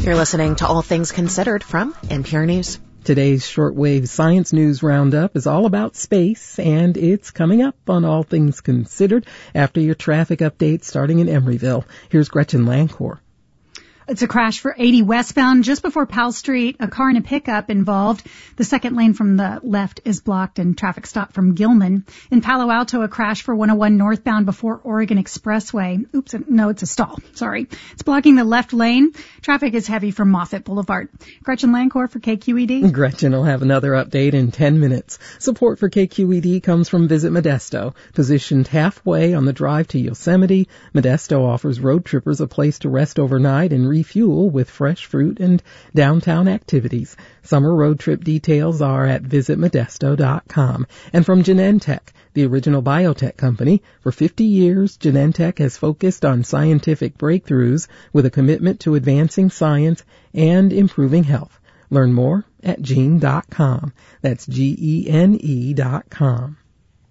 You're listening to All Things Considered from NPR News. Today's shortwave science news roundup is all about space, and it's coming up on All Things Considered after your traffic update starting in Emeryville. Here's Gretchen Lancor. It's a crash for 80 westbound just before Powell Street. A car and a pickup involved. The second lane from the left is blocked and traffic stopped from Gilman. In Palo Alto, a crash for 101 northbound before Oregon Expressway. Oops, no, it's a stall. Sorry. It's blocking the left lane. Traffic is heavy from Moffett Boulevard. Gretchen Lancor for KQED. Gretchen will have another update in 10 minutes. Support for KQED comes from Visit Modesto. Positioned halfway on the drive to Yosemite, Modesto offers road trippers a place to rest overnight and refuel with fresh fruit and downtown activities. Summer road trip details are at visitmodesto.com. And from Genentech, the original biotech company, for 50 years, Genentech has focused on scientific breakthroughs with a commitment to advancing science and improving health. Learn more at gene.com. That's GENE.com.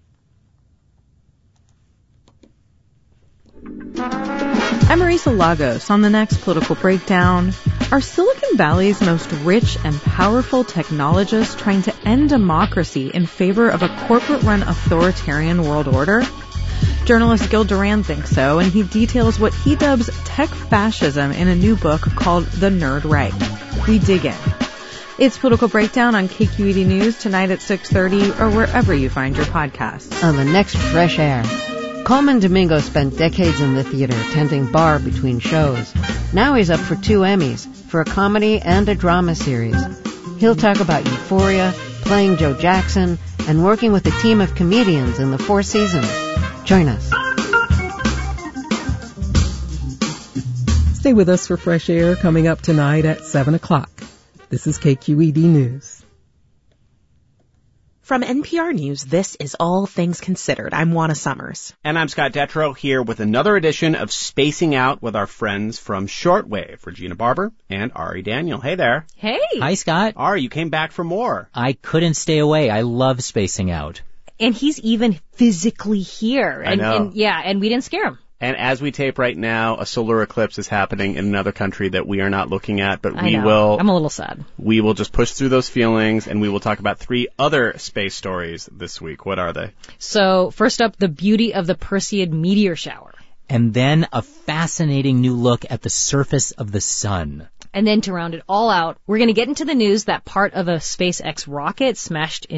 I'm Marisa Lagos. On the next Political Breakdown, are Silicon Valley's most rich and powerful technologists trying to end democracy in favor of a corporate-run authoritarian world order? Journalist Gil Duran thinks so, and he details what he dubs tech fascism in a new book called The Nerd Right. We dig in. It's Political Breakdown on KQED News tonight at 6:30 or wherever you find your podcasts. On the next Fresh Air, Coleman Domingo spent decades in the theater, tending bar between shows. Now he's up for 2 Emmys, for a comedy and a drama series. He'll talk about Euphoria, playing Joe Jackson, and working with a team of comedians in the 4 seasons. Join us. Stay with us for Fresh Air coming up tonight at 7 o'clock. This is KQED News. From NPR News, this is All Things Considered. I'm Juana Summers. And I'm Scott Detrow here with another edition of Spacing Out with our friends from Shortwave, Regina Barber and Ari Daniel. Hey there. Hey. Hi, Scott. Ari, you came back for more. I couldn't stay away. I love Spacing Out. And he's even physically here. I know. And we didn't scare him. And as we tape right now, a solar eclipse is happening in another country that we are not looking at, but I know. will. I'm a little sad. We will just push through those feelings, and we will talk about 3 other space stories this week. What are they? So, first up, the beauty of the Perseid meteor shower. And then a fascinating new look at the surface of the sun. And then to round it all out, we're going to get into the news that part of a SpaceX rocket smashed